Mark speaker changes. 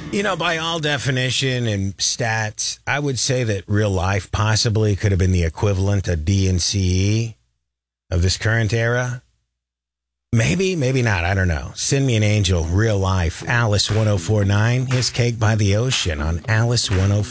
Speaker 1: By all definition and stats, I would say that real life possibly could have been the equivalent of D and CE of this current era. Maybe, maybe not. I don't know. Send me an angel, real life. Alice 1049. His Cake by the Ocean on Alice 104.